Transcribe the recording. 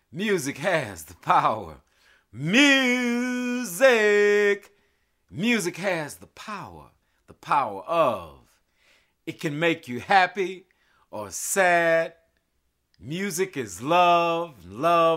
Music has the power. Music. Music has the power. The power of. It can make you happy or sad. Music is love. Love